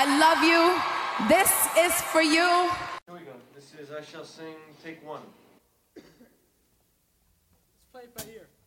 love you. This is for you. Here we go. This is I Shall Sing, take one. Let's play it by ear.